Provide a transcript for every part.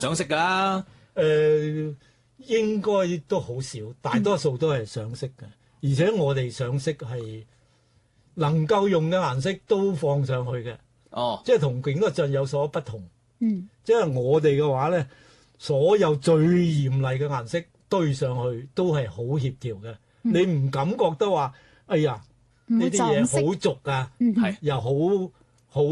上色㗎啦。 應該都好少，大多數都係上色嘅，而且我哋上色係能夠用嘅顏色都放上去嘅。 哦， 即係同景德鎮有所不同。即係嗯我哋嘅話咧，所有最嚴厲嘅顏色堆上去都係好協調嘅。你唔感覺得話，哎呀呢啲嘢好俗啊， 係又好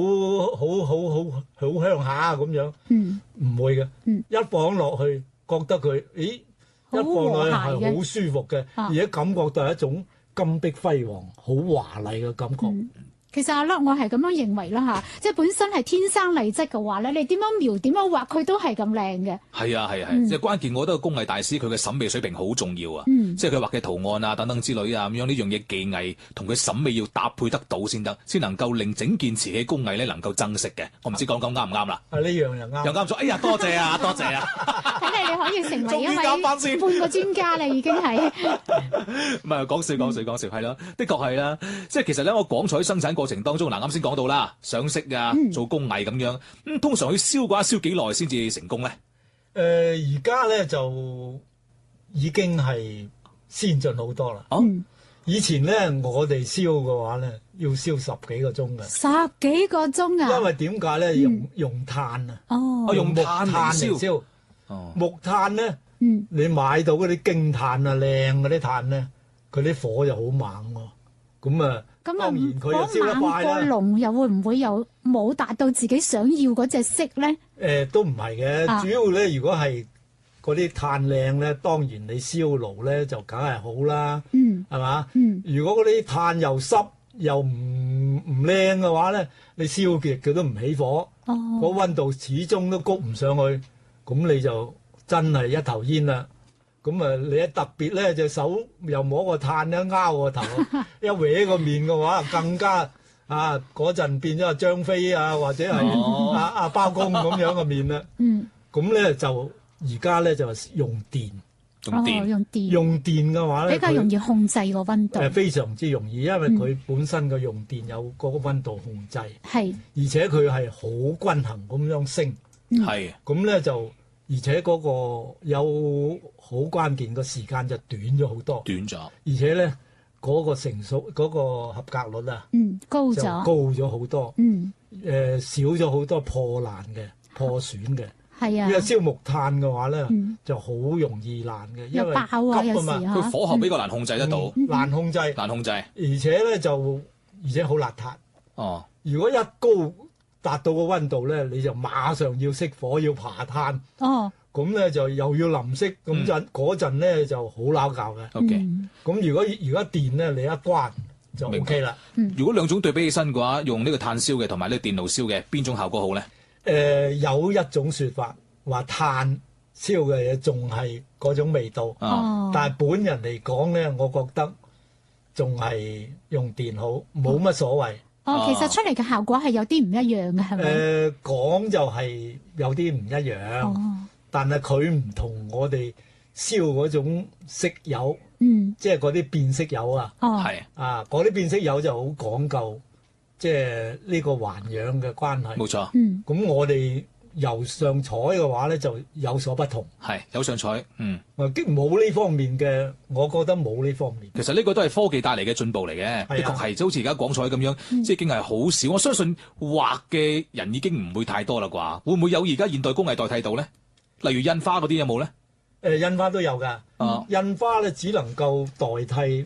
鄉下咁樣，唔會嘅。一放落去，覺得佢，咦，一放落去係好舒服嘅，而且感覺到係一種金碧輝煌、好華麗嘅感覺。 其實阿樂，我係咁樣認為啦嚇，即係本身係天生麗質嘅話咧，你點樣描點樣畫佢都係咁靚嘅。 係啊係啊係，即係關鍵，我覺得個工藝大師佢嘅審美水平好重要啊。即係佢畫嘅圖案啊等等之類啊咁樣，呢樣嘢技藝同佢審美要搭配得到先得，先能夠令整件瓷器工藝咧能夠增色嘅。我唔知講啱唔啱啦。 呢樣又啱， 又啱咗。哎呀，多謝啊，多謝啊！ 睇嚟你可以成為一位半個專家啦，已經係。 唔係講笑係啦，的確係啦。即係其實咧，我廣彩生產過程當中，嗱啱先講到啦，上色啊，做工藝咁樣。通常要燒嘅話，燒幾耐先至成功咧？ 而家咧就已經係先進好多啦。以前咧我哋燒嘅話咧，要燒10幾個鐘嘅。 10幾個鐘啊！ 因為點解咧？用炭啊。 用木炭嚟燒。 木炭咧，你買到嗰啲京炭啊，靚嗰啲炭咧，佢啲火就好猛喎。咁啊，當然佢又燒得快啦。 個籠又會唔會又冇達到自己想要嗰隻色咧？ 都唔係嘅，主要咧，如果係嗰啲炭靚咧，當然你燒爐咧就梗係好啦，係嘛？如果嗰啲炭又濕又唔靚嘅話咧，你燒極佢都唔起火，個溫度始終都谷唔上去，咁你就真係一頭煙啦。咁啊，你一特別咧隻手又摸個炭咧，拗個頭，一搲個面嘅話，更加嗰陣變咗阿張飛啊，或者係阿包公咁樣嘅面啦。咁咧就而家咧就用電，用電嘅話咧比較容易控制個溫度。 非常之容易，因為佢本身嘅用電有嗰個溫度控制， 係， 而且佢係好均衡咁樣升， 係。 咁咧就而且嗰個有好關鍵嘅時間就短咗好多，而且咧嗰個成熟嗰個合格率啊， 高就高咗好多，少咗好多破爛嘅、破損嘅。 係啊， 因為燒木炭嘅話咧，就好容易爛嘅，因為急啊嘛， 佢火候比較難控制得到， 難控制，而且咧而且好邋遢。如果一高達到個溫度咧，你就馬上要熄火，要爬炭。咁咧就又要淋熄，咁嗰陣咧就好撈教嘅。咁如果而家電咧，你一關就 OK 啦。 如果兩種對比起身嘅話，用呢個炭燒嘅同埋呢個電爐燒嘅，邊種效果好咧？ 有一種説法話炭燒嘅嘢仲係嗰種味道，但係本人嚟講咧，我覺得仲係用電好，冇乜所謂。 其實出嚟嘅效果係有啲唔一樣嘅，係咪？ 講就係有啲唔一樣，但係佢唔同我哋燒嗰種色油，即係嗰啲變色油啊，嗰啲變色油就好講究，即係呢個環氧嘅關係。 冇錯。 咁我哋油上彩嘅話咧，就有所不同。 係有上彩， 冇呢方面嘅，我覺得冇呢方面。 其實呢個都係科技帶嚟嘅進步嚟嘅，的確係，就好似而家廣彩咁樣，即係已經係好少。我相信畫嘅人已經唔會太多啦啩，會唔會有而家現代工藝代替到咧？例如印花嗰啲有冇咧？ 印花都有㗎。印花咧只能夠代替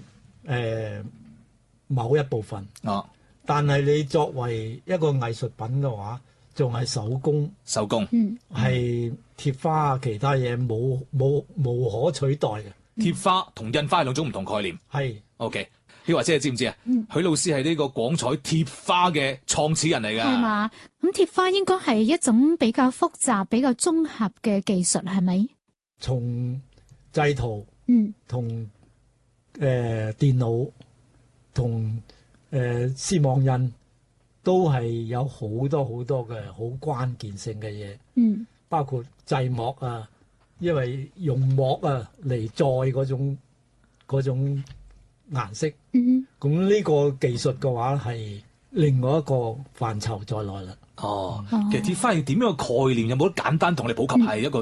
某一部分。但係你作為一個藝術品嘅話，仲係手工，係貼花其他嘢無可取代嘅。 貼花同印花係兩種唔同概念。 係 OK，你話知唔知啊？許老師係呢個廣彩貼花嘅創始人嚟㗎。 係嘛？咁貼花應該係一種比較複雜、比較綜合嘅技術，係咪？ 從製圖，同電腦，同絲網印都係有好多好多嘅好關鍵性嘅嘢，包括製膜啊，因為用膜啊嚟載嗰種顏色，咁呢個技術嘅話係另外一個範疇在內啦。 其實鐵花要點樣嘅概念，有冇得簡單同你普及係一個